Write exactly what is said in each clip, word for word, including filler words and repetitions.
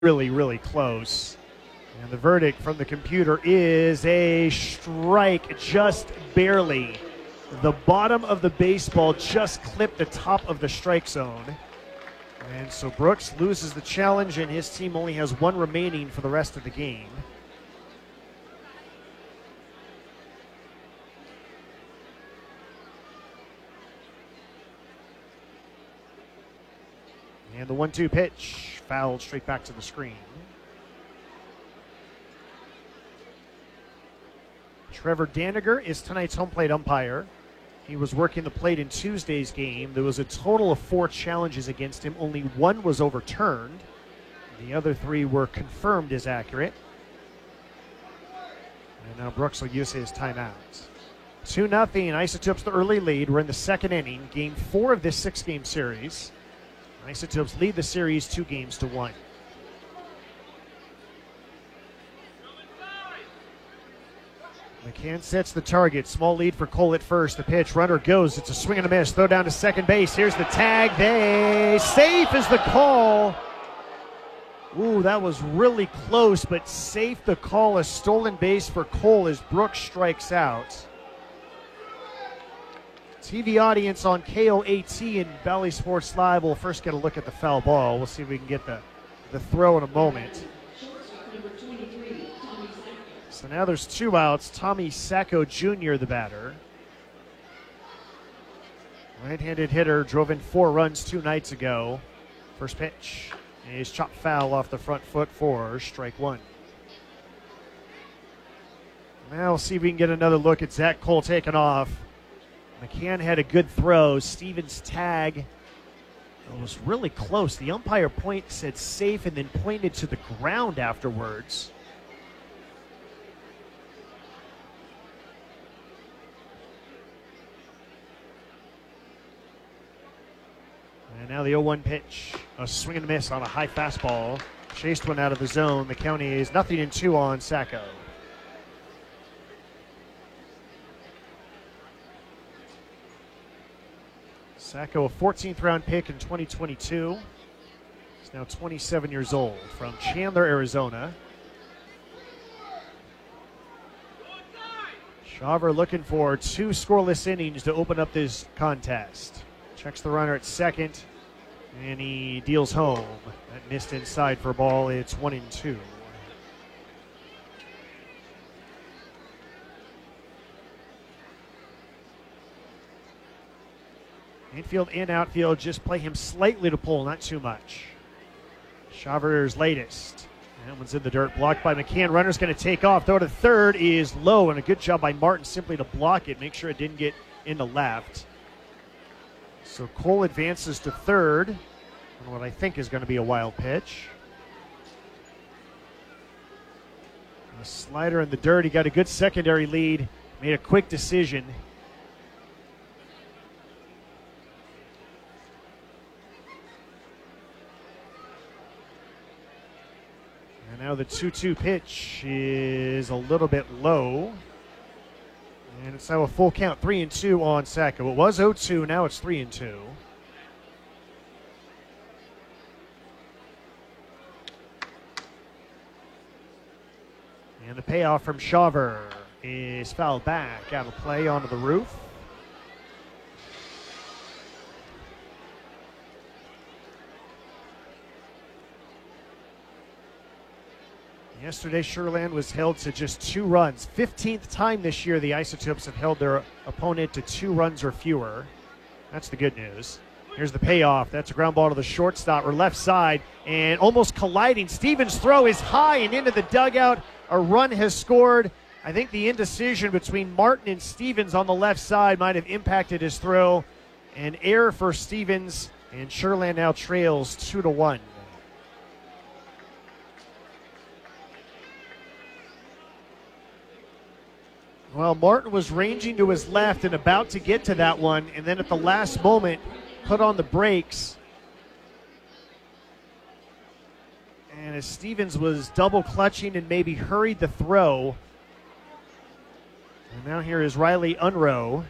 really, really close. And the verdict from the computer is a strike, just barely. The bottom of the baseball just clipped the top of the strike zone. And so Brooks loses the challenge, and his team only has one remaining for the rest of the game. And the one two pitch, fouled straight back to the screen. Trevor Daniger is tonight's home plate umpire. He was working the plate in Tuesday's game. There was a total of four challenges against him. Only one was overturned. The other three were confirmed as accurate. And now Brooks will use his timeout. two nothing, Isotopes the early lead. We're in the second inning, game four of this six-game series. Isotopes lead the series two games to one. McCann sets the target. Small lead for Cole at first. The pitch, runner goes. It's a swing and a miss. Throw down to second base. Here's the tag. They safe is the call. Ooh, that was really close, but safe the call. A stolen base for Cole as Brooks strikes out. T V audience on K O A T and Valley Sports Live will first get a look at the foul ball. We'll see if we can get the, the throw in a moment. So now there's two outs. Tommy Sacco Junior the batter. Right-handed hitter, drove in four runs two nights ago. First pitch is chopped foul off the front foot for strike one. Now we'll see if we can get another look at Zach Cole taking off. McCann had a good throw. Stevens' tag was really close. The umpire point said safe and then pointed to the ground afterwards. And now the oh one pitch, a swing and a miss on a high fastball. Chased one out of the zone. The count is nothing in two on Sacco. Sacco, a fourteenth round pick in twenty twenty-two. He's now twenty-seven years old, from Chandler, Arizona. Shaver looking for two scoreless innings to open up this contest. Checks the runner at second, and he deals home. That missed inside for a ball. It's one and two. Infield and outfield just play him slightly to pull, not too much. Shaver's latest. That one's in the dirt, blocked by McCann. Runner's going to take off. Throw to third is low, and a good job by Martin simply to block it, make sure it didn't get into left. So Cole advances to third on what I think is going to be a wild pitch. A slider in the dirt. He got a good secondary lead, made a quick decision. And now the two two pitch is a little bit low. And it's now a full count, three and two on Sacco. It was oh two, now it's three and two. And the payoff from Shaver is fouled back out of play onto the roof. Yesterday, Sherland was held to just two runs. fifteenth time this year the Isotopes have held their opponent to two runs or fewer. That's the good news. Here's the payoff. That's a ground ball to the shortstop or left side, and almost colliding. Stevens' throw is high and into the dugout. A run has scored. I think the indecision between Martin and Stevens on the left side might have impacted his throw. An error for Stevens, and Sherland now trails two to one. Well, Martin was ranging to his left and about to get to that one, and then at the last moment put on the brakes. And as Stevens was double clutching and maybe hurried the throw. And now here is Riley Unroe.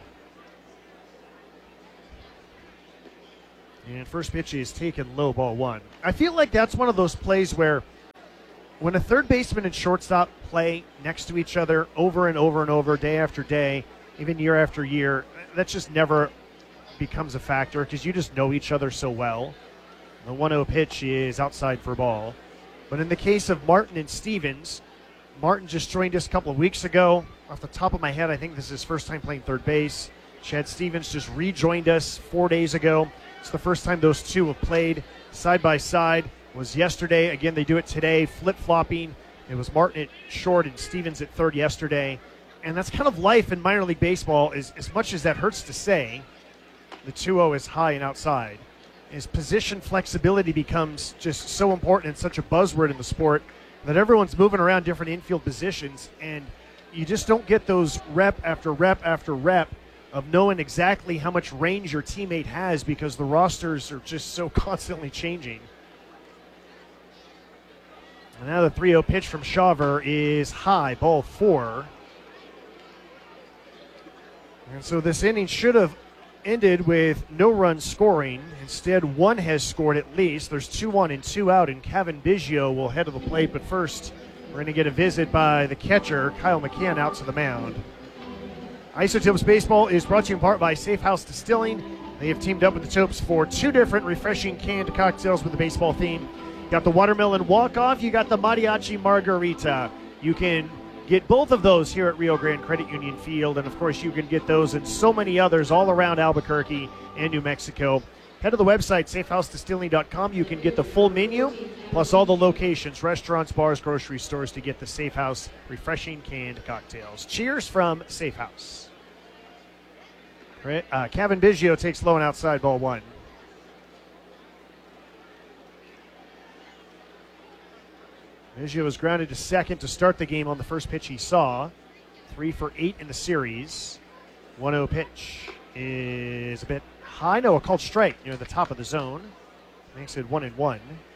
And first pitch is taken low, ball one. I feel like that's one of those plays where when a third baseman and shortstop play next to each other over and over and over, day after day, even year after year, that just never becomes a factor because you just know each other so well. The one oh pitch is outside for ball. But in the case of Martin and Stevens, Martin just joined us a couple of weeks ago. Off the top of my head, I think this is his first time playing third base. Chad Stevens just rejoined us four days ago. It's the first time those two have played side by side. It was yesterday. Again, they do it today, flip-flopping. It was Martin at short and Stevens at third yesterday. And that's kind of life in minor league baseball. Is, as much as that hurts to say, the two oh is high and outside. His position flexibility becomes just so important and such a buzzword in the sport that everyone's moving around different infield positions, and you just don't get those rep after rep after rep of knowing exactly how much range your teammate has because the rosters are just so constantly changing. And now the three oh pitch from Shawver is high, ball four. And so this inning should have ended with no runs scoring. Instead, one has scored at least. There's two one and two out, and Kevin Biggio will head to the plate. But first, we're going to get a visit by the catcher, Kyle McCann, out to the mound. Isotopes Baseball is brought to you in part by Safe House Distilling. They have teamed up with the Topes for two different refreshing canned cocktails with a baseball theme. You got the Watermelon Walk-Off, you got the Mariachi Margarita. You can get both of those here at Rio Grande Credit Union Field, and of course you can get those and so many others all around Albuquerque and New Mexico. Head to the website, safe house distilling dot com. You can get the full menu, plus all the locations, restaurants, bars, grocery stores, to get the Safe House refreshing canned cocktails. Cheers from Safe House. Right, uh, Kevin Biggio takes low and outside, ball one. Biggio was grounded to second to start the game on the first pitch he saw. Three for eight in the series. one oh pitch is a bit high. No, a called strike near the top of the zone. Makes it one and one.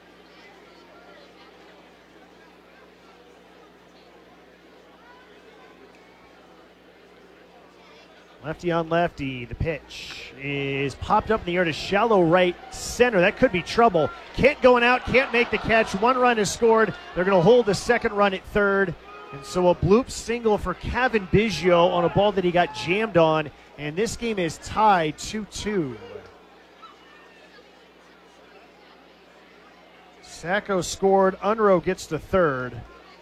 Lefty on lefty. The pitch is popped up in the air to shallow right center. That could be trouble. Kent going out, can't make the catch. One run is scored. They're going to hold the second run at third. And so a bloop single for Kevin Biggio on a ball that he got jammed on. And this game is tied two two. Sacco scored. Unruh gets to third.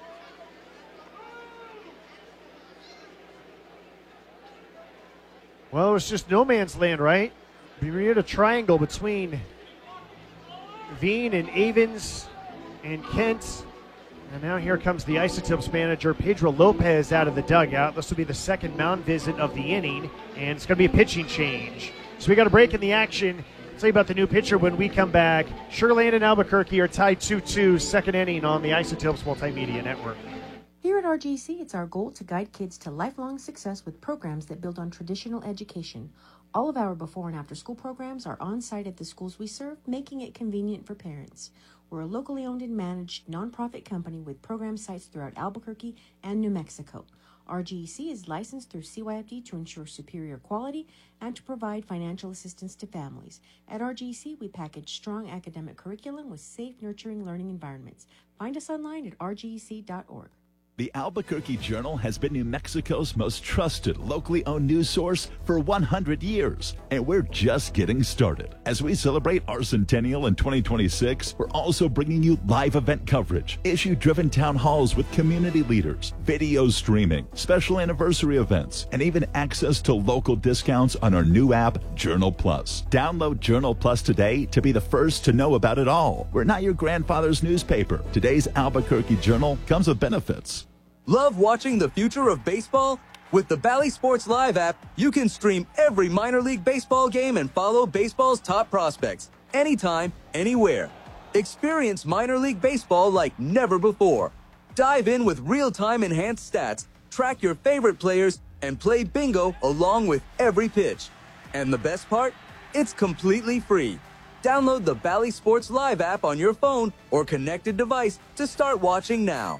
Well, it was just no man's land, right? We had a triangle between Veen and Avens and Kent. And now here comes the Isotopes manager, Pedro Lopez, out of the dugout. This will be the second mound visit of the inning, and it's going to be a pitching change. So we got a break in the action. I'll tell you about the new pitcher when we come back. Sugarland and Albuquerque are tied two two, second inning on the Isotopes Multimedia Network. Here at R G C, it's our goal to guide kids to lifelong success with programs that build on traditional education. All of our before and after school programs are on site at the schools we serve, making it convenient for parents. We're a locally owned and managed nonprofit company with program sites throughout Albuquerque and New Mexico. R G E C is licensed through C Y F D to ensure superior quality and to provide financial assistance to families. At R G E C, we package strong academic curriculum with safe, nurturing learning environments. Find us online at r g e c dot org. The Albuquerque Journal has been New Mexico's most trusted, locally owned news source for one hundred years, and we're just getting started. As we celebrate our centennial in twenty twenty-six, we're also bringing you live event coverage, issue-driven town halls with community leaders, video streaming, special anniversary events, and even access to local discounts on our new app, Journal Plus. Download Journal Plus today to be the first to know about it all. We're not your grandfather's newspaper. Today's Albuquerque Journal comes with benefits. Love watching the future of baseball? With the Bally Sports Live app, you can stream every minor league baseball game and follow baseball's top prospects anytime, anywhere. Experience minor league baseball like never before. Dive in with real-time enhanced stats, track your favorite players, and play bingo along with every pitch. And the best part? It's completely free. Download the Bally Sports Live app on your phone or connected device to start watching now.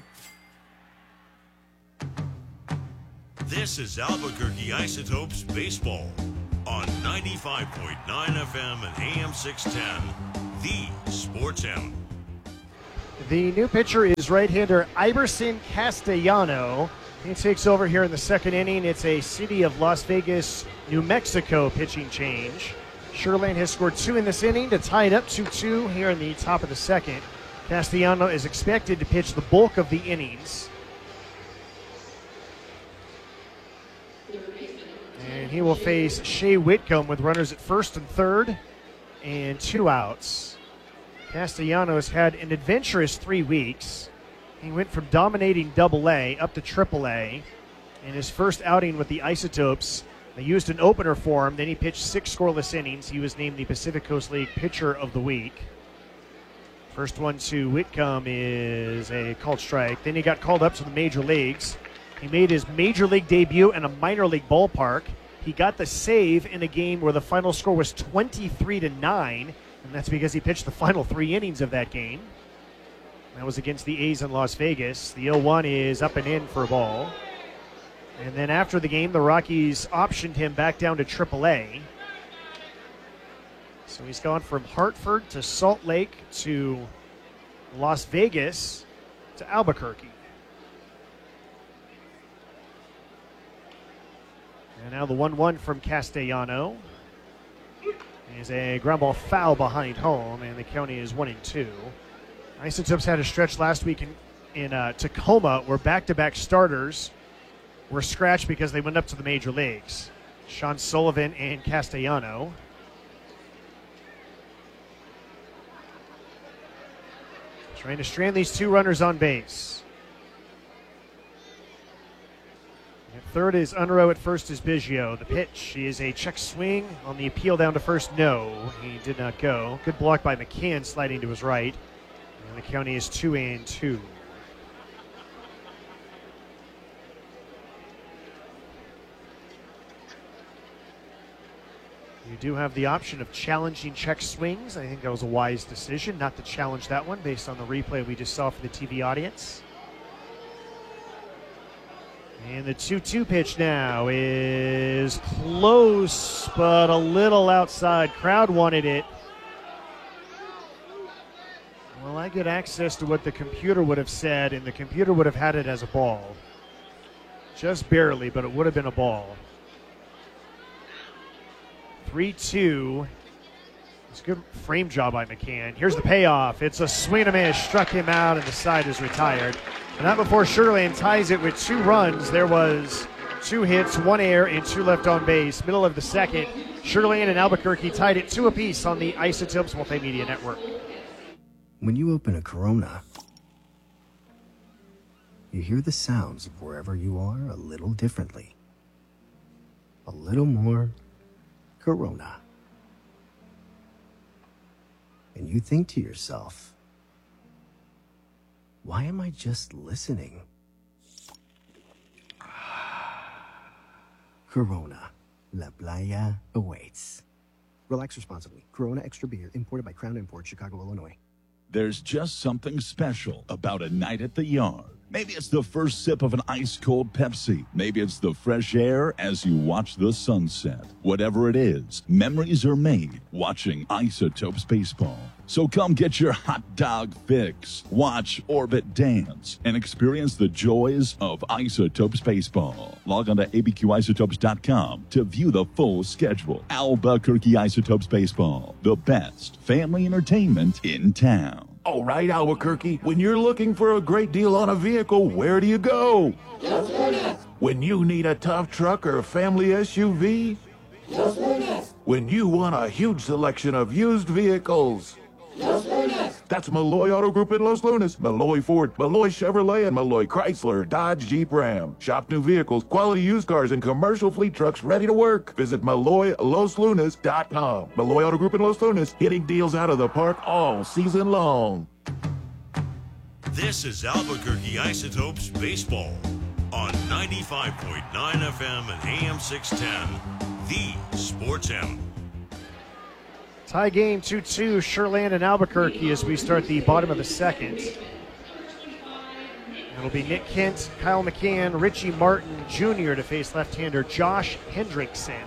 This is Albuquerque Isotopes Baseball on ninety-five point nine F M and A M six ten, the Sports Animal. The new pitcher is right-hander Iverson Castellano. He takes over here in the second inning. It's a City of Las Vegas, New Mexico pitching change. Sherland has scored two in this inning to tie it up two two here in the top of the second. Castellano is expected to pitch the bulk of the innings. And he will face Shea Whitcomb with runners at first and third and two outs. Castellanos had an adventurous three weeks. He went from dominating double A up to triple A. In his first outing with the Isotopes, they used an opener for him. Then he pitched six scoreless innings. He was named the Pacific Coast League Pitcher of the Week. First one to Whitcomb is a called strike. Then he got called up to the major leagues. He made his major league debut in a minor league ballpark. He got the save in a game where the final score was twenty-three to nine. And that's because he pitched the final three innings of that game. That was against the A's in Las Vegas. The oh one is up and in for a ball. And then after the game, the Rockies optioned him back down to triple A. So he's gone from Hartford to Salt Lake to Las Vegas to Albuquerque. And now the one one from Castellano is a ground ball foul behind home, and the county is one and two. Isotopes had a stretch last week in, in uh, Tacoma where back-to-back starters were scratched because they went up to the major leagues. Sean Sullivan and Castellano. Trying to strand these two runners on base. At third is Unruh, at first is Biggio. The pitch is a check swing on the appeal down to first. No, he did not go. Good block by McCann sliding to his right. And the county is two and two. You do have the option of challenging check swings. I think that was a wise decision not to challenge that one based on the replay we just saw for the T V audience. And the two two pitch now is close, but a little outside. Crowd wanted it. Well, I get access to what the computer would have said, and the computer would have had it as a ball. Just barely, but it would have been a ball. three two. It's a good frame job by McCann. Here's the payoff. It's a swing and a miss. Struck him out, and the side is retired. And not before Sherland ties it with two runs. There was two hits, one error, and two left on base. Middle of the second, Sherland and Albuquerque tied it two apiece on the Isotopes Multimedia Network. When you open a Corona, you hear the sounds of wherever you are a little differently. A little more Corona. And you think to yourself, why am I just listening? Corona. La Playa awaits. Relax responsibly. Corona Extra Beer, imported by Crown Imports, Chicago, Illinois. There's just something special about a night at the yard. Maybe it's the first sip of an ice-cold Pepsi. Maybe it's the fresh air as you watch the sunset. Whatever it is, memories are made watching Isotopes baseball. So come get your hot dog fix, watch Orbit dance, and experience the joys of Isotopes baseball. Log on to A B Q isotopes dot com to view the full schedule. Albuquerque Isotopes baseball, the best family entertainment in town. All right, Albuquerque, when you're looking for a great deal on a vehicle, where do you go? Los Lunas. When you need a tough truck or family S U V? Los Lunas. When you want a huge selection of used vehicles? Los Lunas. That's Malloy Auto Group in Los Lunas. Malloy Ford, Malloy Chevrolet, and Malloy Chrysler, Dodge, Jeep, Ram. Shop new vehicles, quality used cars, and commercial fleet trucks ready to work. Visit Malloy Los Lunas dot com. Malloy Auto Group in Los Lunas, hitting deals out of the park all season long. This is Albuquerque Isotopes Baseball on ninety-five point nine F M and A M six ten, the Sports Animal. Tie game two two, Sherland and Albuquerque as we start the bottom of the second. It'll be Nick Kent, Kyle McCann, Richie Martin Junior to face left-hander Josh Hendrickson.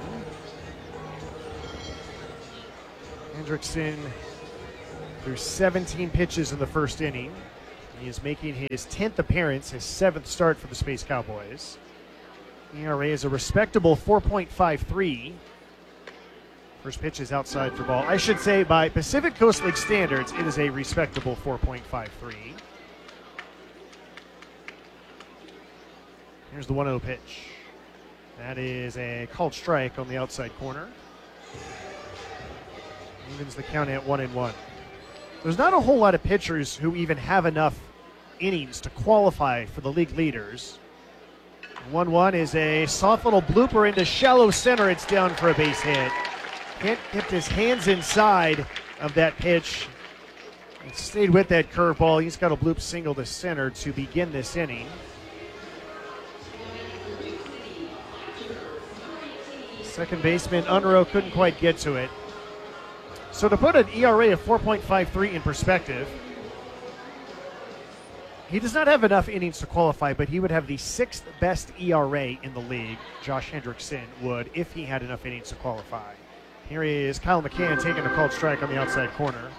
Hendrickson threw seventeen pitches in the first inning. He is making his tenth appearance, his seventh start for the Space Cowboys. E R A is a respectable four point five three. First pitch is outside for ball. I should say by Pacific Coast League standards, it is a respectable four point five three. Here's the one oh pitch. That is a called strike on the outside corner. Evens the count at one and one. There's not a whole lot of pitchers who even have enough innings to qualify for the league leaders. one one is a soft little blooper into shallow center. It's down for a base hit. Kent kept his hands inside of that pitch and stayed with that curveball. He's got a bloop single to center to begin this inning. Second baseman Unruh couldn't quite get to it. So to put an E R A of four point five three in perspective, he does not have enough innings to qualify, but he would have the sixth best E R A in the league. Josh Hendrickson would if he had enough innings to qualify. Here is Kyle McCann taking a called strike on the outside corner.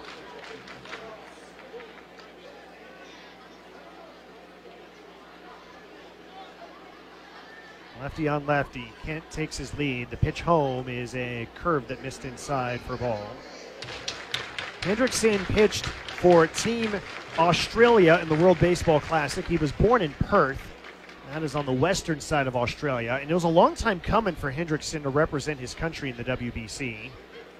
Lefty on lefty. Kent takes his lead. The pitch home is a curve that missed inside for ball. Hendrickson pitched for Team Australia in the World Baseball Classic. He was born in Perth. That is on the western side of Australia. And it was a long time coming for Hendrickson to represent his country in the W B C.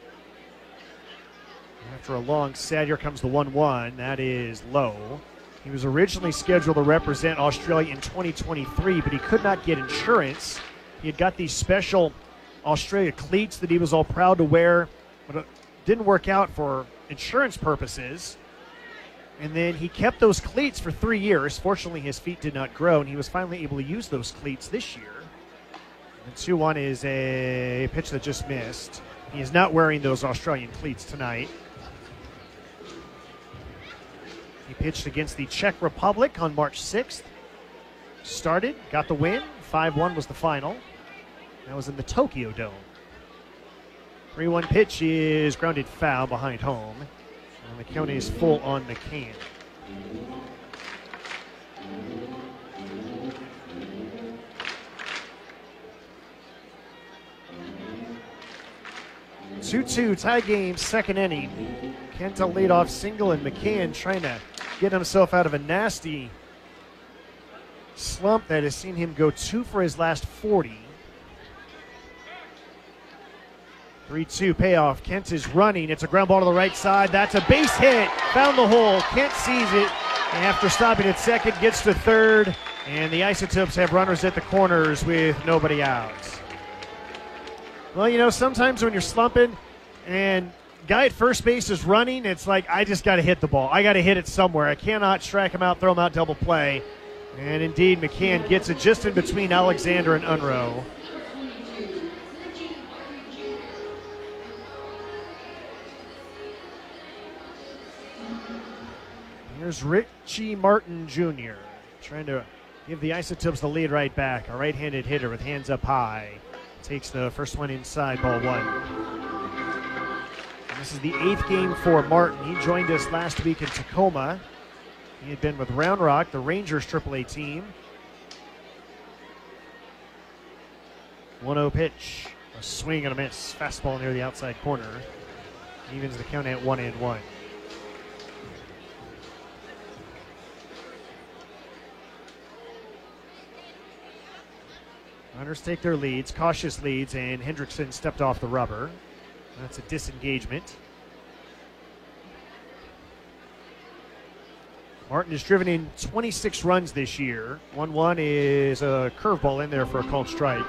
After a long set, here comes the one one. That is low. He was originally scheduled to represent Australia in twenty twenty-three, but he could not get insurance. He had got these special Australia cleats that he was all proud to wear, but it didn't work out for insurance purposes. And then he kept those cleats for three years. Fortunately, his feet did not grow, and he was finally able to use those cleats this year. And two one is a pitch that just missed. He is not wearing those Australian cleats tonight. He pitched against the Czech Republic on March sixth. Started, got the win. five one was the final. That was in the Tokyo Dome. three one pitch is grounded foul behind home. And the count is full on McCann. two two tie game, second inning. Kent a leadoff single, and McCann trying to get himself out of a nasty slump that has seen him go two for his last forty. three two payoff. Kent is running. It's a ground ball to the right side. That's a base hit. Found the hole. Kent sees it. And after stopping at second, gets to third. And the Isotopes have runners at the corners with nobody out. Well, you know, sometimes when you're slumping and guy at first base is running, it's like, I just got to hit the ball. I got to hit it somewhere. I cannot strike him out, throw him out, double play. And indeed, McCann gets it just in between Alexander and Unruh. Here's Richie Martin Junior trying to give the Isotopes the lead right back. A right-handed hitter with hands up high. Takes the first one inside, ball one. And this is the eighth game for Martin. He joined us last week in Tacoma. He had been with Round Rock, the Rangers triple A team. one oh pitch. A swing and a miss. Fastball near the outside corner. Evens the count at one and one. Runners take their leads, cautious leads, and Hendrickson stepped off the rubber. That's a disengagement. Martin has driven in twenty-six runs this year. one one is a curveball in there for a called strike.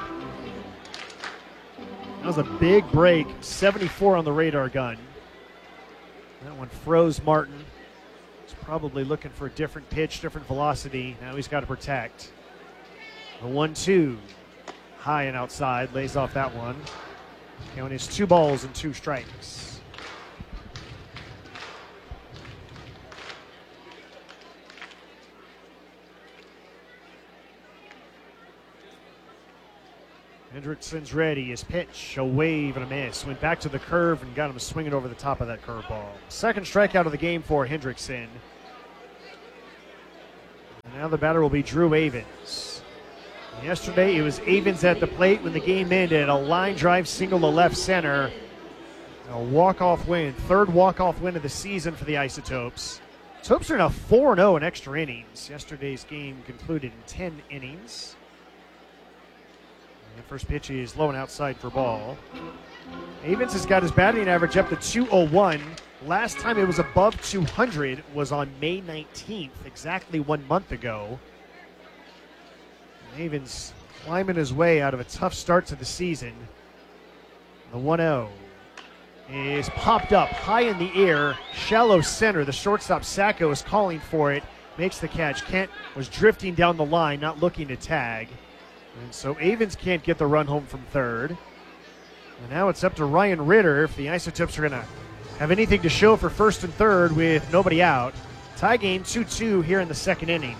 That was a big break, seventy-four on the radar gun. That one froze Martin. He's probably looking for a different pitch, different velocity. Now he's got to protect. The one two. High and outside, lays off that one. Count is two balls and two strikes. Hendrickson's ready. His pitch, a wave and a miss. Went back to the curve and got him swinging over the top of that curveball. Second strikeout of the game for Hendrickson. And now the batter will be Drew Avens. Yesterday it was Avens at the plate when the game ended. A line drive single to left center. A walk-off win, third walk-off win of the season for the Isotopes. Topes are now four and oh in extra innings. Yesterday's game concluded in ten innings. And the first pitch is low and outside for ball. Avens has got his batting average up to two oh one. Last time it was above two hundred was on May nineteenth, exactly one month ago. And Avens climbing his way out of a tough start to the season. The one oh is popped up high in the air, shallow center. The shortstop Sacco is calling for it, makes the catch. Kent was drifting down the line, not looking to tag. And so Avens can't get the run home from third. And now it's up to Ryan Ritter if the Isotopes are going to have anything to show for first and third with nobody out. Tie game two two here in the second inning.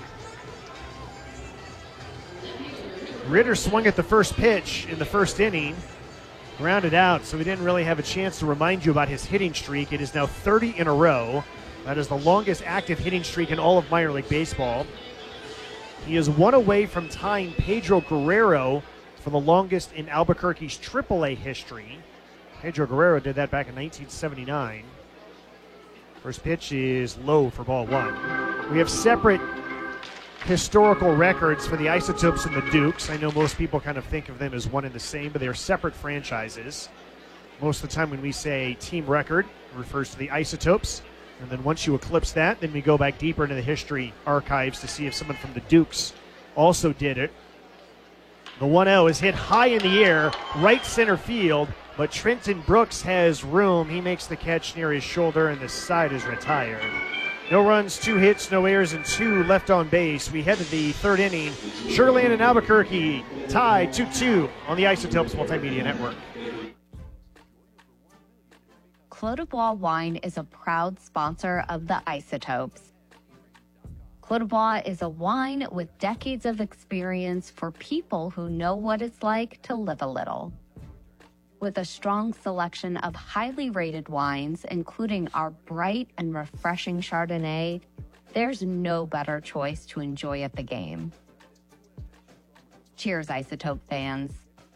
Ritter swung at the first pitch in the first inning. Grounded out, so we didn't really have a chance to remind you about his hitting streak. It is now thirty in a row. That is the longest active hitting streak in all of minor league baseball. He is one away from tying Pedro Guerrero for the longest in Albuquerque's triple A history. Pedro Guerrero did that back in nineteen seventy-nine. First pitch is low for ball one. We have separate historical records for the Isotopes and the Dukes. I know most people kind of think of them as one and the same, but they are separate franchises. Most of the time when we say team record, it refers to the Isotopes. And then once you eclipse that, then we go back deeper into the history archives to see if someone from the Dukes also did it. The one oh is hit high in the air, right center field, but Trenton Brooks has room. He makes the catch near his shoulder, and the side is retired. No runs, two hits, no errors, and two left on base. We head to the third inning. Sugar Land and Albuquerque tied two two on the Isotopes Multimedia Network. Clos du Bois Wine is a proud sponsor of the Isotopes. Clos du Bois is a wine with decades of experience for people who know what it's like to live a little. With a strong selection of highly rated wines, including our bright and refreshing Chardonnay, there's no better choice to enjoy at the game. Cheers, Isotope fans.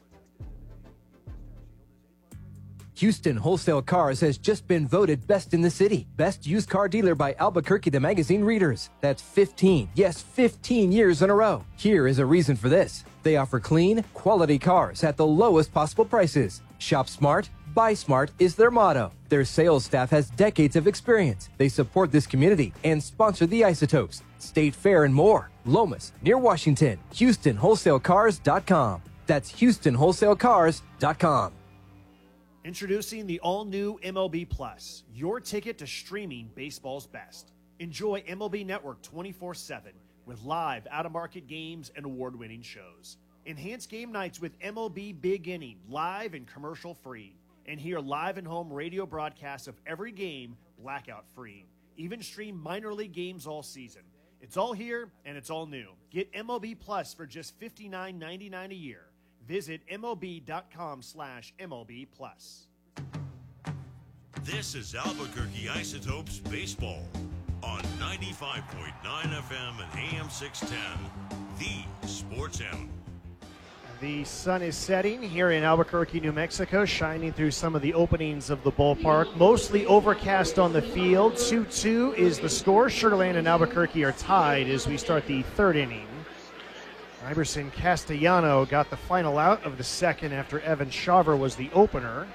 Houston Wholesale Cars has just been voted best in the city. Best used car dealer by Albuquerque the Magazine readers. That's fifteen, yes, fifteen years in a row. Here is a reason for this. They offer clean, quality cars at the lowest possible prices. Shop smart, buy smart is their motto. Their sales staff has decades of experience. They support this community and sponsor the Isotopes, State Fair, and more. Lomas, near Washington. Houston Wholesale Cars dot com. That's Houston Wholesale Cars dot com. Introducing the all-new M L B Plus, your ticket to streaming baseball's best. Enjoy M L B Network twenty-four seven with live, out-of-market games and award-winning shows. Enhance game nights with M L B Big Inning, live and commercial-free. And hear live and home radio broadcasts of every game, blackout-free. Even stream minor league games all season. It's all here, and it's all new. Get M L B Plus for just fifty-nine ninety-nine a year. Visit MLB.com slash MLB Plus. This is Albuquerque Isotopes Baseball on ninety-five point nine F M and A M six ten, the Sports Animal. The sun is setting here in Albuquerque, New Mexico, shining through some of the openings of the ballpark. Mostly overcast on the field. two two is the score. Sugar Land and Albuquerque are tied as we start the third inning. Iverson Castellano got the final out of the second after Evan Shaver was the opener.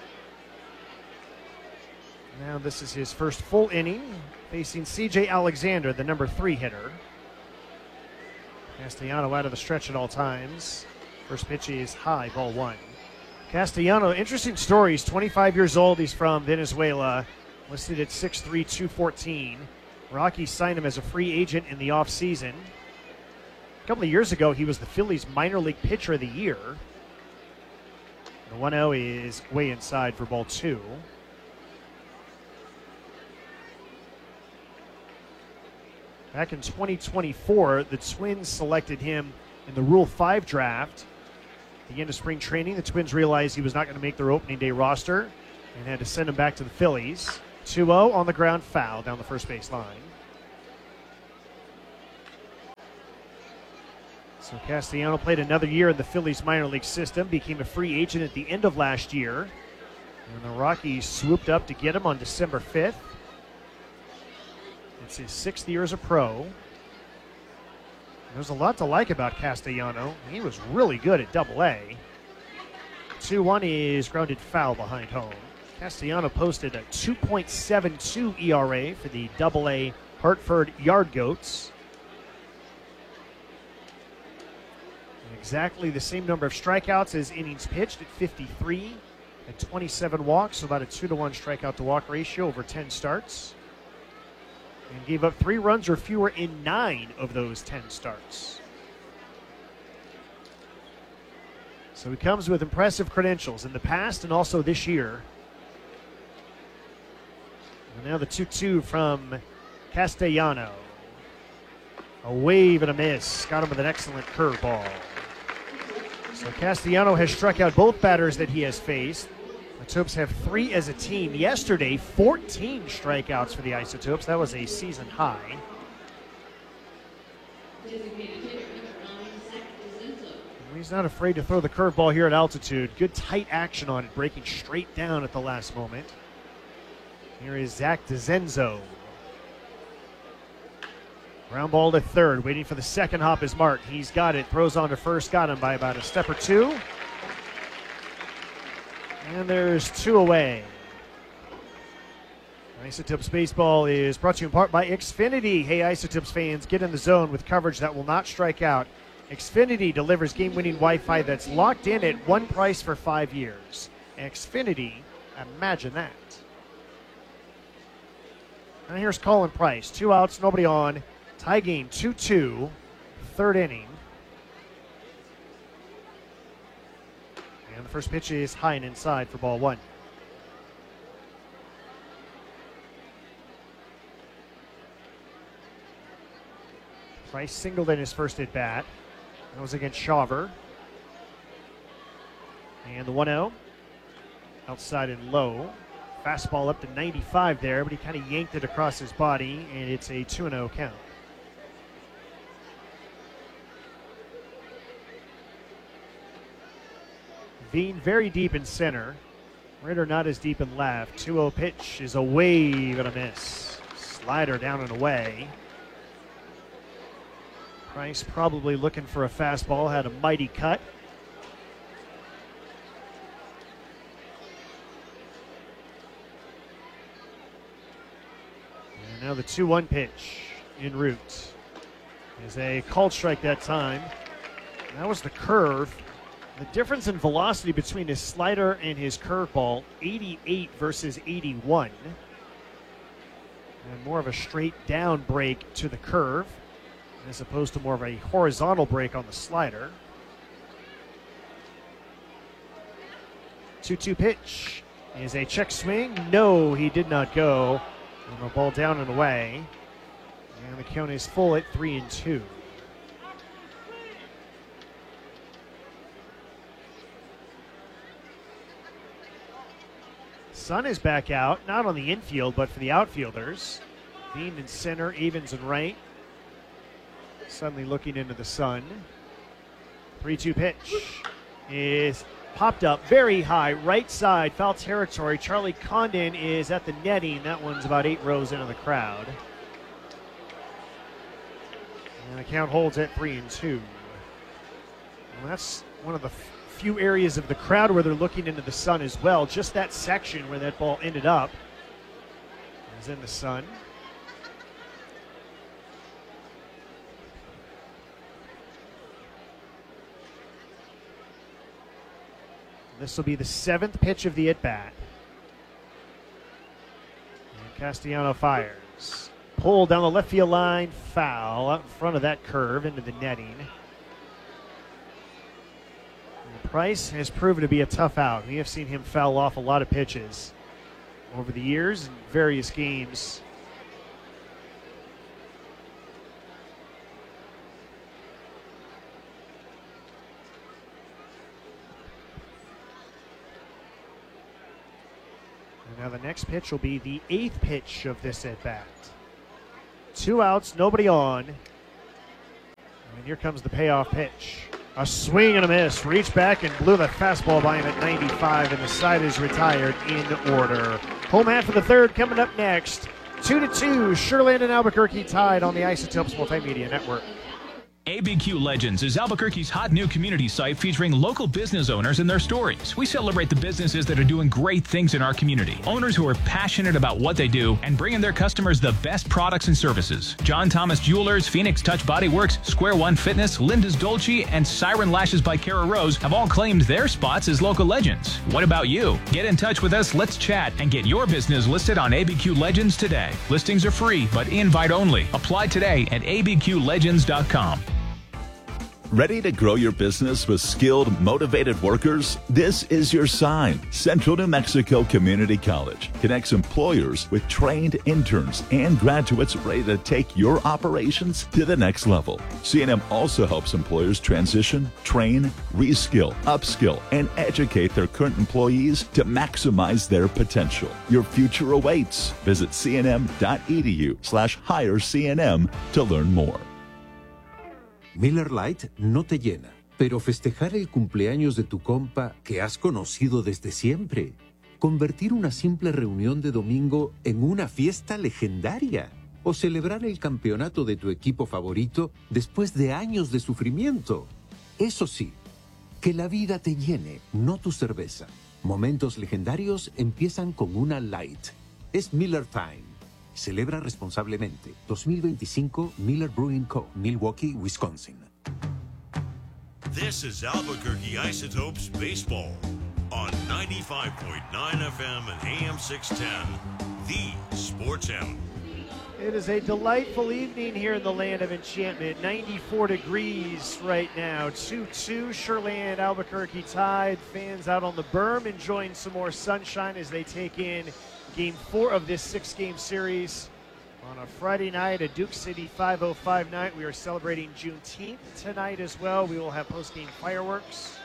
Now this is his first full inning, facing C J Alexander, the number three hitter. Castellano out of the stretch at all times. First pitch is high, ball one. Castellano, interesting story. He's twenty-five years old. He's from Venezuela, listed at six three, two fourteen. Rockies signed him as a free agent in the offseason. A couple of years ago, he was the Phillies minor league pitcher of the year. The one oh is way inside for ball two. Back in twenty twenty-four, the Twins selected him in the Rule five draft. At the end of spring training, the Twins realized he was not going to make their opening day roster and had to send him back to the Phillies. two oh on the ground, foul down the first base line. So Castellano played another year in the Phillies minor league system, became a free agent at the end of last year. And the Rockies swooped up to get him on December fifth. It's his sixth year as a pro. There's a lot to like about Castellano. He was really good at double A. two one is grounded foul behind home. Castellano posted a two point seven two E R A for the double A Hartford Yard Goats. And exactly the same number of strikeouts as innings pitched at fifty-three, and twenty-seven walks, so about a two to one strikeout to walk ratio over ten starts. And gave up three runs or fewer in nine of those ten starts. So he comes with impressive credentials in the past and also this year. And now the two two from Castellano. A wave and a miss. Got him with an excellent curveball. So Castellano has struck out both batters that he has faced. The Topes have three as a team. Yesterday, fourteen strikeouts for the Isotopes. That was a season high. He's not afraid to throw the curveball here at altitude. Good tight action on it, breaking straight down at the last moment. Here is Zach DeZenzo. Ground ball to third, waiting for the second hop is Mark. He's got it, throws on to first, got him by about a step or two. And there's two away. Isotopes Baseball is brought to you in part by Xfinity. Hey, Isotopes fans, get in the zone with coverage that will not strike out. Xfinity delivers game-winning Wi-Fi that's locked in at one price for five years. Xfinity, imagine that. And here's Colin Price. Two outs, nobody on. Tie game two two, third inning. And the first pitch is high and inside for ball one. Price singled in his first at bat. That was against Shawver. And the one oh. Outside and low. Fastball up to ninety-five there, but he kind of yanked it across his body, and it's a two and oh count. Veen very deep in center. Ritter not as deep in left. two oh pitch is a wave and a miss. Slider down and away. Price probably looking for a fastball, had a mighty cut. And now the two one pitch en route. Is a called strike that time. And that was the curve. The difference in velocity between his slider and his curveball, eighty-eight versus eighty-one. And more of a straight down break to the curve, as opposed to more of a horizontal break on the slider. two two pitch is a check swing. No, he did not go. And the ball down and away. And the count is full at three and two. Sun is back out, not on the infield, but for the outfielders. Bean in center, Evans in right. Suddenly looking into the sun. three two pitch is popped up very high, right side, foul territory. Charlie Condon is at the netting. That one's about eight rows into the crowd. And the count holds at three and two. Well, that's one of the few areas of the crowd where they're looking into the sun as well. Just that section where that ball ended up is in the sun. This will be the seventh pitch of the at-bat. And Castellano fires. Pulled down the left field line, foul out in front of that curve into the netting. And Price has proven to be a tough out. We have seen him foul off a lot of pitches over the years in various games. Now the next pitch will be the eighth pitch of this at-bat. Two outs, nobody on. And And here comes the payoff pitch. A swing and a miss. Reached back and blew the fastball by him at ninety-five, and the side is retired in order. Home half of the third coming up next. Two to two, Sureland and Albuquerque tied on the Isotopes Multimedia Network. A B Q Legends is Albuquerque's hot new community site featuring local business owners and their stories. We celebrate the businesses that are doing great things in our community. Owners who are passionate about what they do and bringing their customers the best products and services. John Thomas Jewelers, Phoenix Touch Body Works, Square One Fitness, Linda's Dolce, and Siren Lashes by Kara Rose have all claimed their spots as local legends. What about you? Get in touch with us, let's chat, and get your business listed on A B Q Legends today. Listings are free, but invite only. Apply today at A B Q legends dot com. Ready to grow your business with skilled, motivated workers? This is your sign. Central New Mexico Community College connects employers with trained interns and graduates ready to take your operations to the next level. C N M also helps employers transition, train, reskill, upskill, and educate their current employees to maximize their potential. Your future awaits. Visit cnm.edu slash hire CNM to learn more. Miller Lite no te llena, pero festejar el cumpleaños de tu compa que has conocido desde siempre. Convertir una simple reunión de domingo en una fiesta legendaria. O celebrar el campeonato de tu equipo favorito después de años de sufrimiento. Eso sí, que la vida te llene, no tu cerveza. Momentos legendarios empiezan con una Light. Es Miller Time. Celebra responsablemente. dos mil veinticinco Miller Brewing Co., Milwaukee, Wisconsin. This is Albuquerque Isotopes Baseball on ninety-five point nine F M and A M six ten, the Sports Animal. It is a delightful evening here in the land of enchantment. ninety-four degrees right now. two two, Sureland, Albuquerque tied. Fans out on the berm enjoying some more sunshine as they take in Game four of this six-game series on a Friday night, a Duke City five oh five night. We are celebrating Juneteenth tonight as well. We will have post-game fireworks.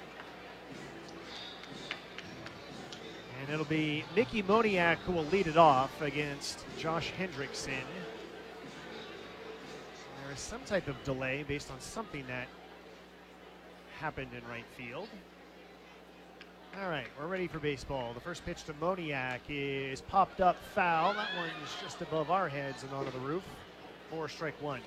And it'll be Mickey Moniak who will lead it off against Josh Hendrickson. There is some type of delay based on something that happened in right field. All right, we're ready for baseball. The first pitch to Moniak is popped up foul. That one is just above our heads and onto the roof. Four, strike one.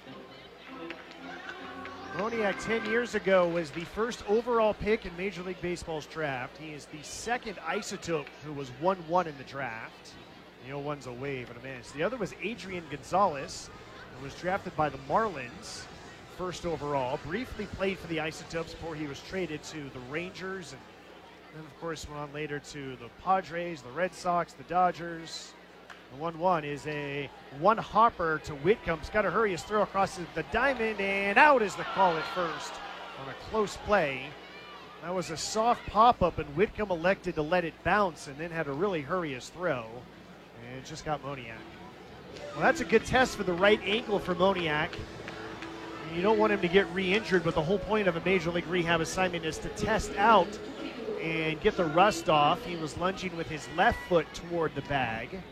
Moniak ten years ago was the first overall pick in Major League Baseball's draft. He is the second Isotope who was one one in the draft. The oh one's a wave and a miss. The other was Adrian Gonzalez, who was drafted by the Marlins, first overall. Briefly played for the Isotopes before he was traded to the Rangers, and then, of course, went on later to the Padres, the Red Sox, the Dodgers. The one one is a one hopper to Whitcomb. He's got to hurry his throw across the diamond, and out is the call at first on a close play. That was a soft pop-up, and Whitcomb elected to let it bounce and then had to really hurry his throw. And it just got Moniak. Well, that's a good test for the right ankle for Moniak. You don't want him to get re-injured, but the whole point of a Major League rehab assignment is to test out and get the rust off. He was lunging with his left foot toward the bag. And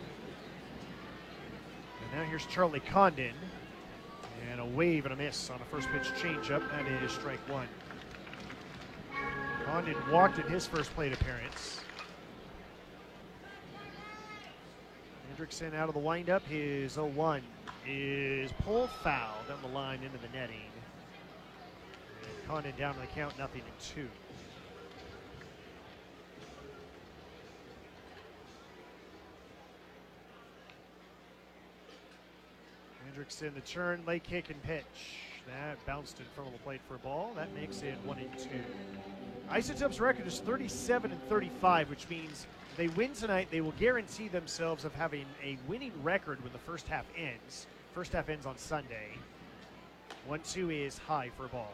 now here's Charlie Condon. And a wave and a miss on a first pitch changeup. That is strike one. Condon walked in his first plate appearance. Hendrickson out of the windup. His oh one is pulled foul down the line into the netting. And Condon down to the count, nothing in two. Hendrickson, the turn, late kick and pitch. That bounced in front of the plate for a ball. That makes it one and two. Isotopes' record is thirty-seven and thirty-five, which means if they win tonight, they will guarantee themselves of having a winning record when the first half ends. First half ends on Sunday. one two is high for a ball.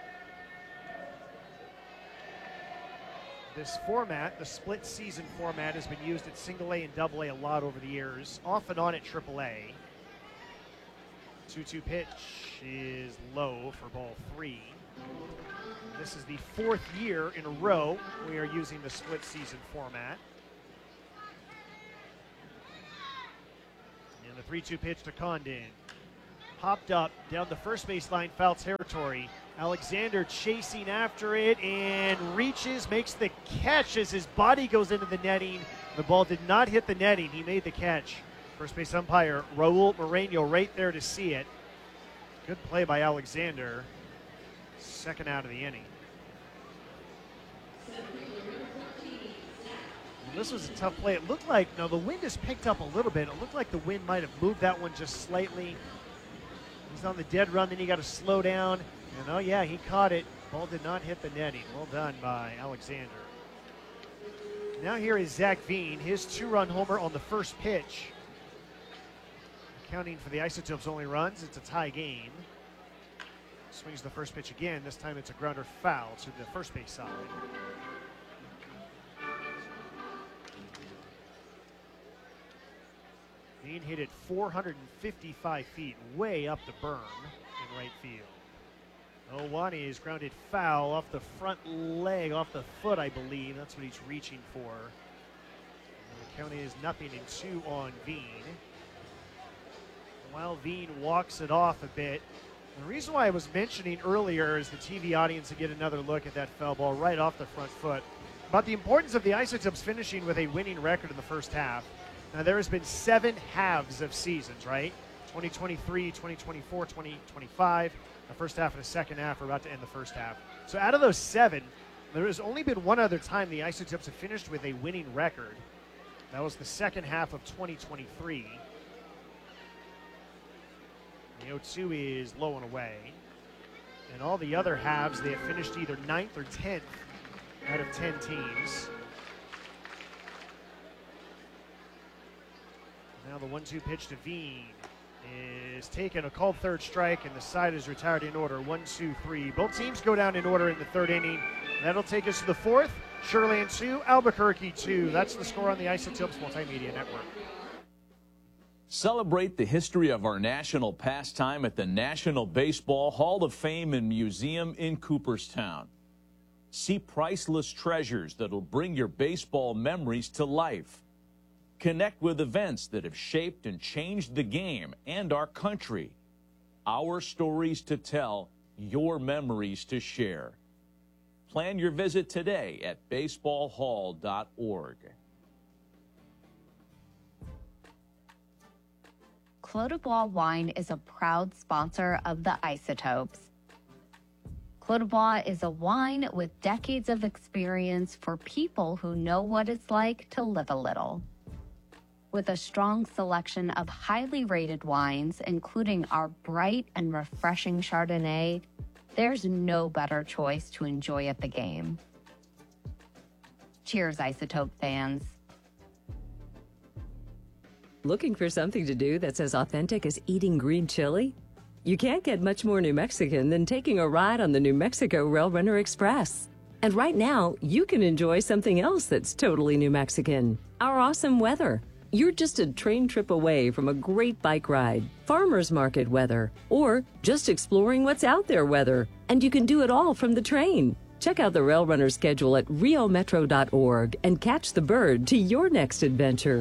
This format, the split season format, has been used at single A and double A a lot over the years, off and on at triple A. two two pitch is low for ball three. This is the fourth year in a row we are using the split season format. And the three two pitch to Condon. popped up down the first baseline, foul territory. Alexander chasing after it and reaches, makes the catch as his body goes into the netting. The ball did not hit the netting. He made the catch. First base umpire Raul Moreno right there to see it. Good play by Alexander. Second out of the inning. This was a tough play. It looked like, now the wind has picked up a little bit. It looked like the wind might have moved that one just slightly. He's on the dead run, then he got to slow down. And oh yeah, he caught it. Ball did not hit the netting. Well done by Alexander. Now here is Zach Veen, his two-run homer on the first pitch. Accounting for the Isotopes' only runs, it's a tie game. Swings the first pitch again. This time it's a grounder foul to the first base side. Veen hit it four hundred fifty-five feet, way up the berm in right field. Owani is grounded foul off the front leg, off the foot, I believe. That's what he's reaching for. And the count is nothing in two on Veen. While Veen walks it off a bit. The reason why I was mentioning earlier is the T V audience to get another look at that foul ball right off the front foot. About the importance of the Isotopes finishing with a winning record in the first half. Now, there has been seven halves of seasons, right? twenty twenty-three, twenty twenty-four, twenty twenty-five. The first half and the second half are about to end the first half. So out of those seven, there has only been one other time the Isotopes have finished with a winning record. That was the second half of twenty twenty-three. The oh two is low and away. And all the other halves, they have finished either ninth or tenth out of ten teams. Now the one two pitch to Veen is taken, a called third strike, and the side is retired in order. One, two, three. Both teams go down in order in the third inning. That'll take us to the fourth. Sugarland two, Albuquerque two. That's the score on the Isotopes Multimedia Network. Celebrate the history of our national pastime at the National Baseball Hall of Fame and Museum in Cooperstown. See priceless treasures that'll bring your baseball memories to life. Connect with events that have shaped and changed the game and our country. Our stories to tell, your memories to share. Plan your visit today at baseball hall dot org. Clos du Bois Wine is a proud sponsor of the Isotopes. Clos du Bois is a wine with decades of experience for people who know what it's like to live a little. With a strong selection of highly rated wines, including our bright and refreshing Chardonnay, there's no better choice to enjoy at the game. Cheers, Isotope fans. Looking for something to do that's as authentic as eating green chili? You can't get much more New Mexican than taking a ride on the New Mexico Rail Runner Express. And right now, you can enjoy something else that's totally New Mexican: our awesome weather. You're just a train trip away from a great bike ride, farmer's market weather, or just exploring what's out there weather. And you can do it all from the train. Check out the Rail Runner schedule at rio metro dot org and catch the bird to your next adventure.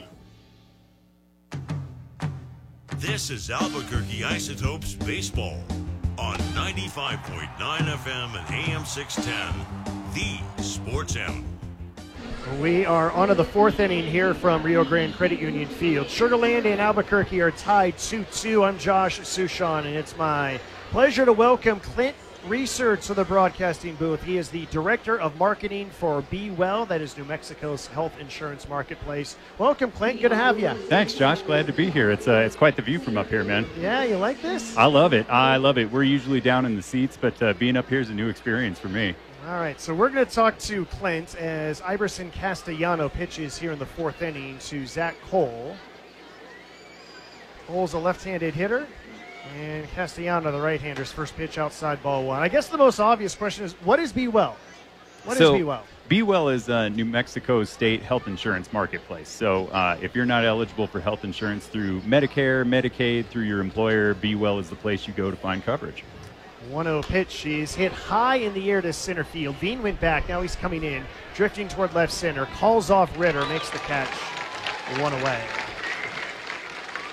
This is Albuquerque Isotopes Baseball on ninety-five point nine F M and A M six ten, the Sports M. We are on to the fourth inning here from Rio Grande Credit Union Field. Sugarland and Albuquerque are tied two two. I'm Josh Sushon, and it's my pleasure to welcome Clint Research to the broadcasting booth. He is the Director of Marketing for Be Well, that is New Mexico's health insurance marketplace. Welcome, Clint. Good to have you. Thanks, Josh. Glad to be here. It's uh, it's quite the view from up here, man. Yeah, you like this? I love it. I love it. We're usually down in the seats, but uh, being up here is a new experience for me. All right, so we're going to talk to Clint as Iverson Castellano pitches here in the fourth inning to Zach Cole. Cole's a left-handed hitter, and Castellano, the right-hander's first pitch outside ball one. I guess the most obvious question is, what is Be Well? What so, is Be Well? Be Well is uh, New Mexico's state health insurance marketplace. So uh, if you're not eligible for health insurance through Medicare, Medicaid, through your employer, Be Well is the place you go to find coverage. one oh pitch. He's hit high in the air to center field. Veen went back. Now he's coming in, drifting toward left center. Calls off Ritter, makes the catch. One away.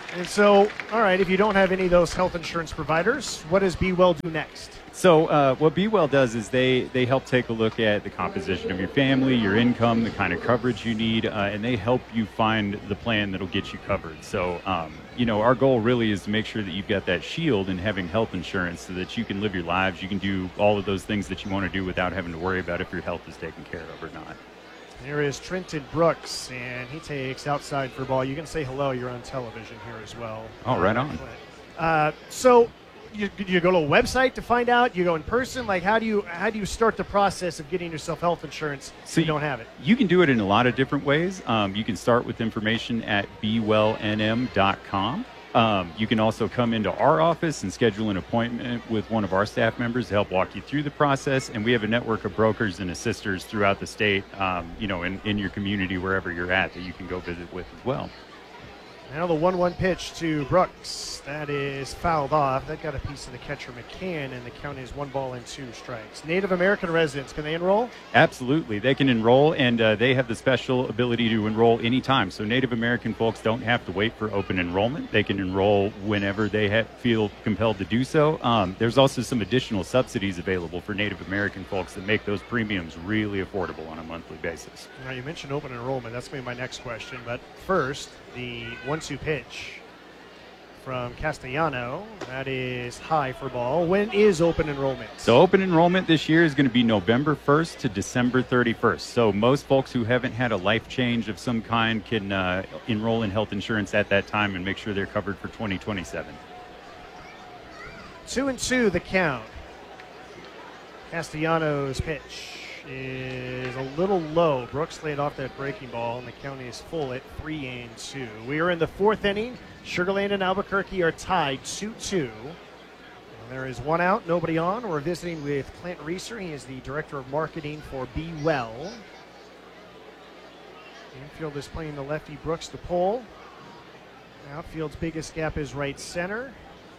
And so, all right, if you don't have any of those health insurance providers, what does Be Well do next? So uh, what Be Well does is they, they help take a look at the composition of your family, your income, the kind of coverage you need, uh, and they help you find the plan that'll get you covered. So, um, you know, our goal really is to make sure that you've got that shield and having health insurance so that you can live your lives, you can do all of those things that you want to do without having to worry about if your health is taken care of or not. There is Trenton Brooks, and he takes outside for ball. You can say hello. You're on television here as well. Oh, right on. Uh, so you, you go to a website to find out? You go in person? Like, how do you how do you start the process of getting yourself health insurance if So you don't have it? You can do it in a lot of different ways. Um, you can start with information at be well n m dot com. Um, you can also come into our office and schedule an appointment with one of our staff members to help walk you through the process. And we have a network of brokers and assisters throughout the state, um, you know, in, in your community, wherever you're at, that you can go visit with as well. Now the one one pitch to Brooks. That is fouled off. That got a piece of the catcher McCann, and the count is one ball and two strikes. Native American residents, can they enroll? Absolutely. They can enroll, and uh, they have the special ability to enroll anytime. So Native American folks don't have to wait for open enrollment. They can enroll whenever they ha- feel compelled to do so. Um, there's also some additional subsidies available for Native American folks that make those premiums really affordable on a monthly basis. Now, you mentioned open enrollment. That's going to be my next question. But first, the one two pitch from Castellano. That is high for ball. When is open enrollment? So open enrollment this year is going to be November first to December thirty-first. So most folks who haven't had a life change of some kind can uh, enroll in health insurance at that time and make sure they're covered for twenty twenty-seven. Two and two, the count. Castellanos' pitch is a little low. Brooks laid off that breaking ball, and the count is full at three and two. We are in the fourth inning. Sugar Land and Albuquerque are tied two two. There is one out, nobody on. We're visiting with Clint Reeser. He is the Director of Marketing for Be Well. Infield is playing the lefty Brooks to pull. Outfield's biggest gap is right center.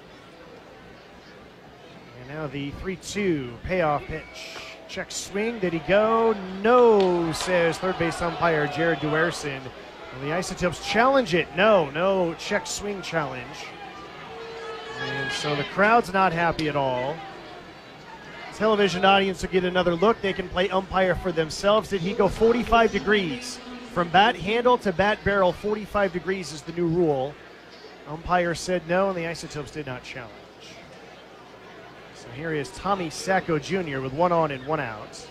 And now the three two payoff pitch. Check swing. Did he go? No, says third base umpire Jared Duerson. Will the Isotopes challenge it? No, no check swing challenge. And so the crowd's not happy at all. Television audience will get another look. They can play umpire for themselves. Did he go forty-five degrees? From bat handle to bat barrel, forty-five degrees is the new rule. Umpire said no, and the Isotopes did not challenge. So here is Tommy Sacco Junior with one on and one out.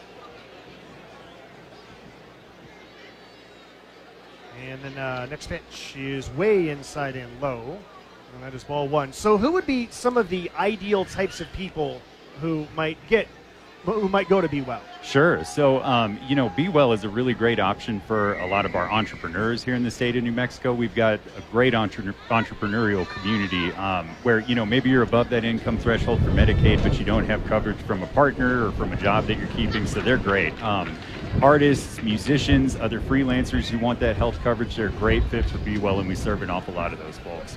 And then uh, next pitch is way inside and low. And that is ball one. So who would be some of the ideal types of people who might get, who might go to Be Well? Sure. So, um, you know, Be Well is a really great option for a lot of our entrepreneurs here in the state of New Mexico. We've got a great entre- entrepreneurial community um, where, you know, maybe you're above that income threshold for Medicaid, but you don't have coverage from a partner or from a job that you're keeping. So they're great. Um, artists, musicians, other freelancers who want that health coverage, they're a great fit for Be Well, and we serve an awful lot of those folks.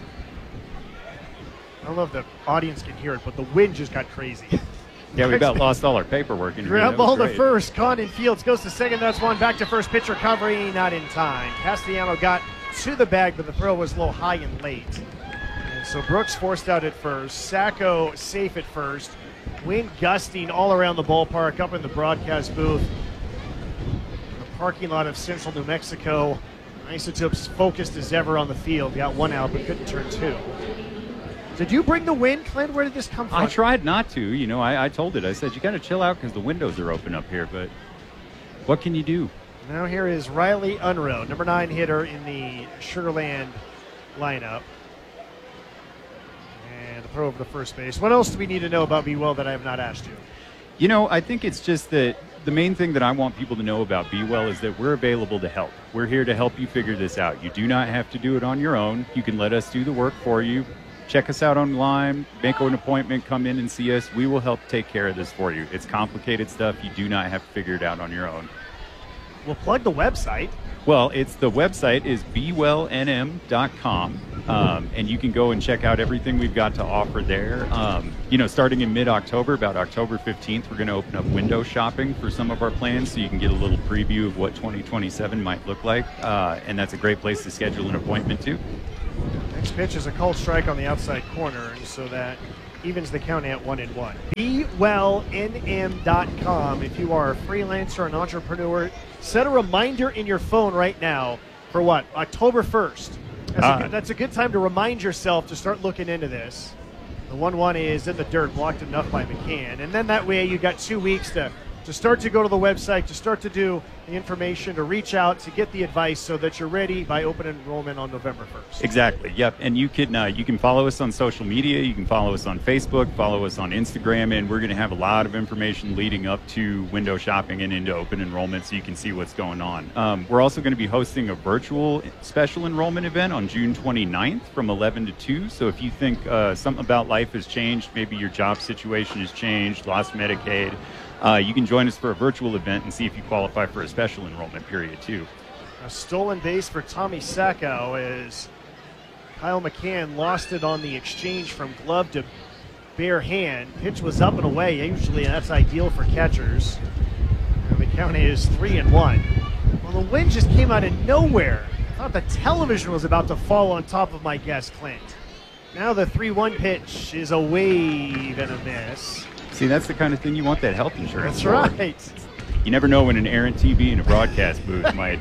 I don't know if the audience can hear it, but the wind just got crazy. Yeah, we about lost all our paperwork in here. Ground ball to first. Condon Fields goes to second. That's one. Back to first. Pitch recovery. Not in time. Castellano got to the bag, but the throw was a little high and late. And so Brooks forced out at first. Sacco safe at first. Wind gusting all around the ballpark, up in the broadcast booth. The parking lot of Central New Mexico. Isotopes focused as ever on the field. Got one out, but couldn't turn two. Did you bring the wind, Clint? Where did this come from? I tried not to. You know, I, I told it. I said, you got to chill out because the windows are open up here. But what can you do? Now here is Riley Unroe, number nine hitter in the Sugar Land lineup. And a throw over to first base. What else do we need to know about Be Well that I have not asked you? You know, I think it's just that the main thing that I want people to know about Be Well is that we're available to help. We're here to help you figure this out. You do not have to do it on your own. You can let us do the work for you. Check us out online, make an appointment, come in and see us. We will help take care of this for you. It's complicated stuff. You do not have to figure it out on your own. We'll plug the website. Well, it's the website is be well n m dot com, um, and you can go and check out everything we've got to offer there. Um, you know, starting in mid-October, about October fifteenth, we're going to open up window shopping for some of our plans, so you can get a little preview of what twenty twenty-seven might look like, uh, and that's a great place to schedule an appointment to. Next pitch is a called strike on the outside corner, and so that evens the count at one and one. Be well N M dot com if you are a freelancer, an entrepreneur. Set a reminder in your phone right now for what? October first. That's, Uh, a good, that's a good time to remind yourself to start looking into this. The one one is in the dirt, blocked enough by McCann. And then that way you got two weeks to, to start to go to the website, to start to do the information, to reach out, to get the advice so that you're ready by open enrollment on November first. Exactly. Yep. And you can uh, you can follow us on social media. You can follow us on Facebook. Follow us on Instagram, and we're going to have a lot of information leading up to window shopping and into open enrollment, so you can see what's going on. Um, we're also going to be hosting a virtual special enrollment event on June twenty-ninth from eleven to two. So if you think uh, something about life has changed, maybe your job situation has changed, lost Medicaid, uh, you can join us for a virtual event and see if you qualify for a special enrollment period too. A stolen base for Tommy Sacco as Kyle McCann lost it on the exchange from glove to bare hand. Pitch was up and away. Usually that's ideal for catchers. And the count is three and one. Well, the wind just came out of nowhere. I thought the television was about to fall on top of my guest, Clint. Now the three one pitch is a wave and a miss. See, that's the kind of thing you want that health insurance That's for. right. You never know when an errant T V and a broadcast booth might.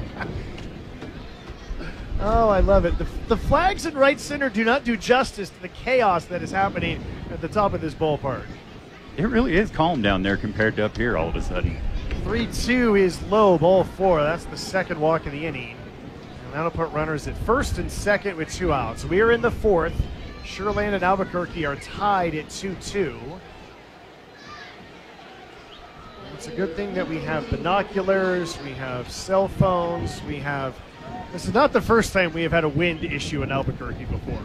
Oh, I love it. The, the flags in right center do not do justice to the chaos that is happening at the top of this ballpark. It really is calm down there compared to up here all of a sudden. three two is low, ball four. That's the second walk of the inning. And that'll put runners at first and second with two outs. We are in the fourth. Sherland and Albuquerque are tied at two two. It's a good thing that we have binoculars, we have cell phones, we have... This is not the first time we have had a wind issue in Albuquerque before.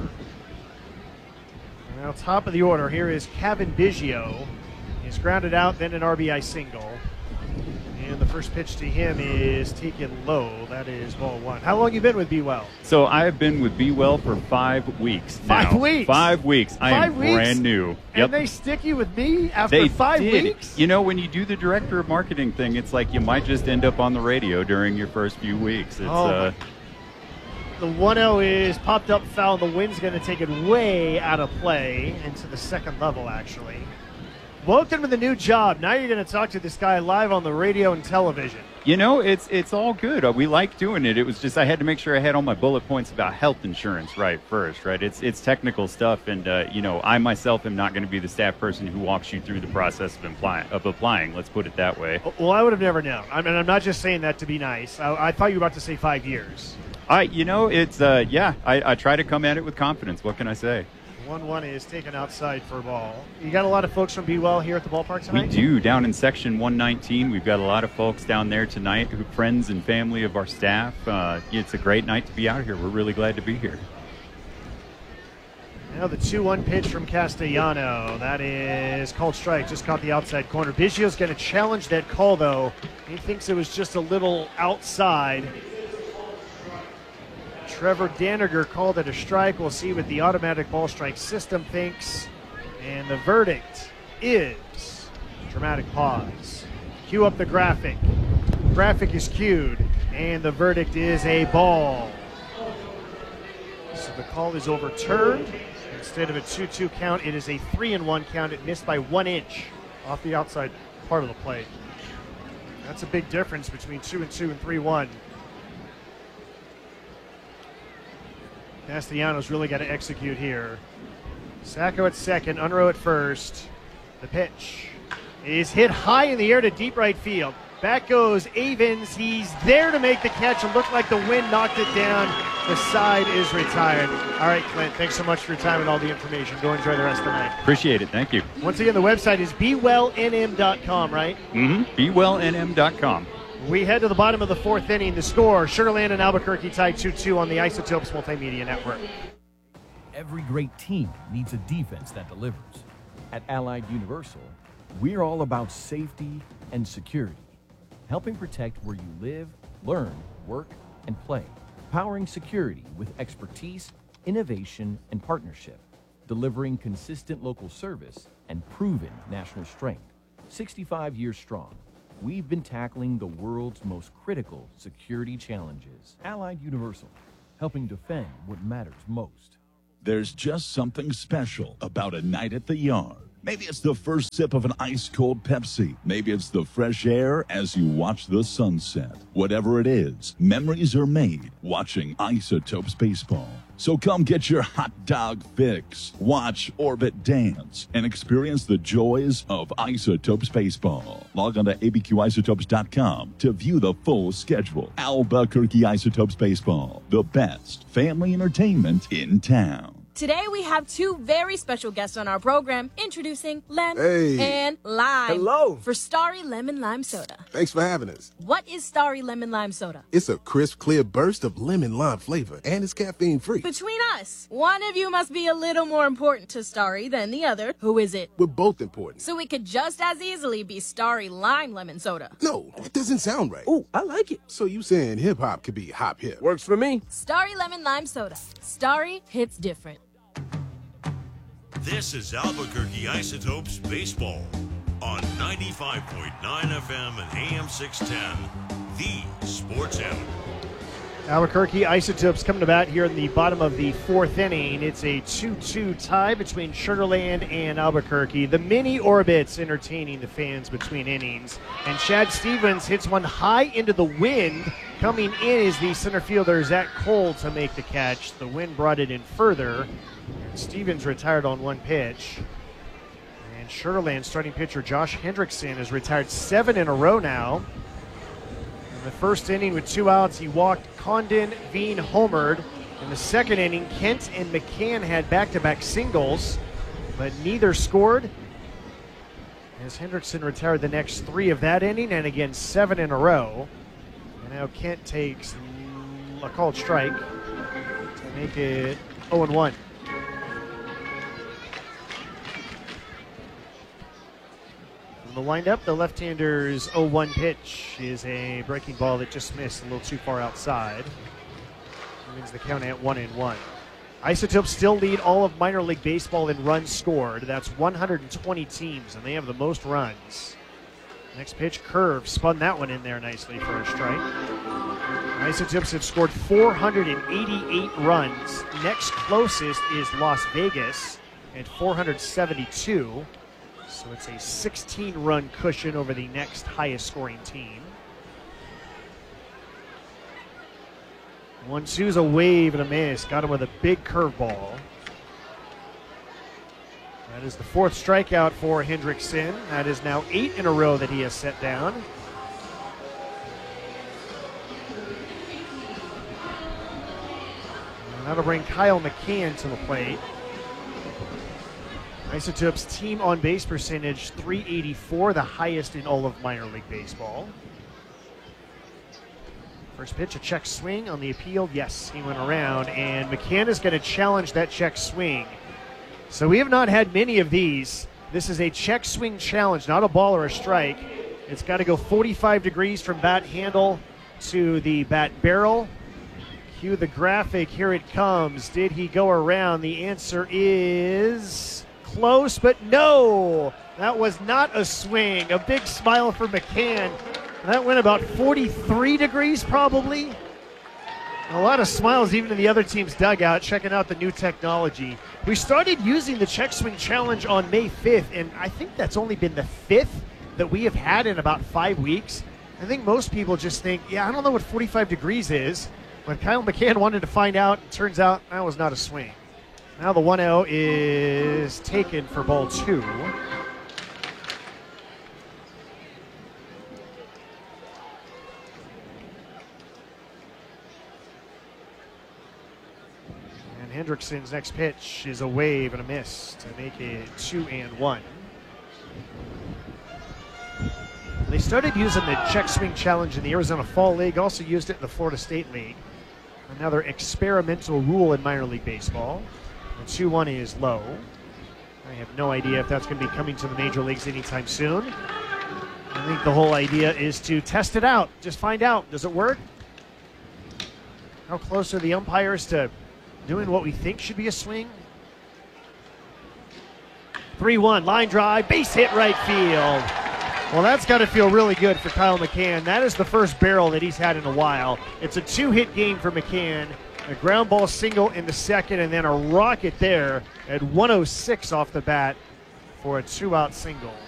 Now, top of the order, here is Kevin Biggio. He's grounded out, then an R B I single. And the first pitch to him is taken low. That is ball one. How long you been with Be Well? So I have been with Be Well for five weeks now. Five weeks? Five weeks. I Five am weeks? brand new. And they stick you with me after They five did. weeks? You know, when you do the director of marketing thing, it's like you might just end up on the radio during your first few weeks. It's Oh, uh, The one oh is popped up foul. The wind's going to take it way out of play into the second level, actually. Welcome to the new job. Now you're going to talk to this guy live on the radio and television. You know, it's it's all good. Uh, We like doing it. It was just I had to make sure I had all my bullet points about health insurance right first, right? It's it's technical stuff, and uh, you know, I myself am not going to be the staff person who walks you through the process of applying. Of applying. Let's put it that way. Well, I would have never known. I mean, I'm not just saying that to be nice. I, I thought you were about to say five years. I, you know, it's uh, yeah. I, I try to come at it with confidence. What can I say? one one is taken outside for a ball. You got a lot of folks from Be Well here at the ballpark We tonight? do. Down in section one nineteen, we've got a lot of folks down there tonight, who friends and family of our staff. Uh, it's a great night to be out here. We're really glad to be here. Now the two one pitch from Castellano. That is called strike. Just caught the outside corner. Biggio's going to challenge that call, though. He thinks it was just a little outside. Trevor Daniger called it a strike. We'll see what the automatic ball strike system thinks. And the verdict is dramatic pause. Cue up the graphic. Graphic is cued. And the verdict is a ball. So the call is overturned. Instead of a two two count, it is a three and one count. It missed by one inch off the outside part of the plate. That's a big difference between two and two and three one. Castellanos really got to execute here. Sacco at second, Unruh at first. The pitch is hit high in the air to deep right field. Back goes Avens. He's there to make the catch. It looked like the wind knocked it down. The side is retired. All right, Clint, thanks so much for your time and all the information. Go enjoy the rest of the night. Appreciate it. Thank you. Once again, the website is be well N M dot com, right? Mm-hmm. be well N M dot com. We head to the bottom of the fourth inning. The score, Sugarland and Albuquerque tied two two on the Isotopes Multimedia Network. Every great team needs a defense that delivers. At Allied Universal, we're all about safety and security, helping protect where you live, learn, work, and play. Powering security with expertise, innovation, and partnership. Delivering consistent local service and proven national strength. sixty-five years strong. We've been tackling the world's most critical security challenges. Allied Universal. helping defend what matters most. There's just something special about a night at the yard. Maybe it's the first sip of an ice-cold Pepsi. Maybe it's the fresh air as you watch the sunset. Whatever it is, memories are made watching Isotopes baseball. So come get your hot dog fix, watch Orbit dance, and experience the joys of Isotopes baseball. Log on to A B Q isotopes dot com to view the full schedule. Albuquerque Isotopes baseball, the best family entertainment in town. Today we have two very special guests on our program, introducing Lem Hey. and Lime. Hello. For Starry Lemon Lime Soda. Thanks for having us. What is Starry Lemon Lime Soda? It's a crisp, clear burst of lemon lime flavor, and it's caffeine free. Between us, one of you must be a little more important to Starry than the other. Who is it? We're both important. So it could just as easily be Starry Lime Lemon Soda. No, that doesn't sound right. Oh, I like it. So you saying hip hop could be hop hip? Works for me. Starry Lemon Lime Soda. Starry hits different. This is Albuquerque Isotopes Baseball on ninety-five point nine F M and A M six ten, the Sports Animal. Albuquerque Isotopes coming to bat here in the bottom of the fourth inning. It's a two two tie between Sugar Land and Albuquerque. The mini Orbits entertaining the fans between innings. And Chad Stevens hits one high into the wind. Coming in is the center fielder, Zach Cole, to make the catch. The wind brought it in further. Stevens retired on one pitch. And Sugar Land starting pitcher Josh Hendrickson has retired seven in a row now. In the first inning with two outs, he walked Condon, Veen homered. In the second inning, Kent and McCann had back-to-back singles, but neither scored. As Hendrickson retired the next three of that inning, and again seven in a row. And now Kent takes a called strike to make it oh and one. The windup, the left-hander's oh one pitch is a breaking ball that just missed a little too far outside. Brings the count at one and one. Isotopes still lead all of minor league baseball in runs scored. That's one hundred twenty teams, and they have the most runs. Next pitch, curve, spun that one in there nicely for a strike. Isotopes have scored four hundred eighty-eight runs. Next closest is Las Vegas at four hundred seventy-two. So it's a sixteen-run cushion over the next highest-scoring team. One two's a wave and a miss. Got him with a big curveball. That is the fourth strikeout for Hendrickson. That is now eight in a row that he has set down. And that'll bring Kyle McCann to the plate. Isotopes team on base percentage three eighty-four, the highest in all of minor league baseball. First pitch, a check swing on the appeal. Yes, he went around, and McCann is going to challenge that check swing. So we have not had many of these. This is a check swing challenge, not a ball or a strike. It's got to go forty-five degrees from bat handle to the bat barrel. Cue the graphic. Here it comes. Did he go around? The answer is close, but no. That was not a swing. A big smile for McCann. That went about forty-three degrees probably. A lot of smiles even in the other team's dugout, checking out the new technology. We started using the check swing challenge on May fifth, and I think that's only been the fifth that we have had in about five weeks. I think most people just think, yeah, I don't know what forty-five degrees is. But Kyle McCann wanted to find out. It turns out that was not a swing. Now the one oh is taken for ball two. Hendrickson's next pitch is a wave and a miss to make it two and one. They started using the check swing challenge in the Arizona Fall League, also used it in the Florida State League. Another experimental rule in minor league baseball. The two one is low. I have no idea if that's going to be coming to the major leagues anytime soon. I think the whole idea is to test it out. Just find out, does it work? How close are the umpires to doing what we think should be a swing? three one, line drive, base hit right field. Well, that's got to feel really good for Kyle McCann. That is the first barrel that he's had in a while. It's a two-hit game for McCann. A ground ball single in the second, and then a rocket there at one oh six off the bat for a two-out single.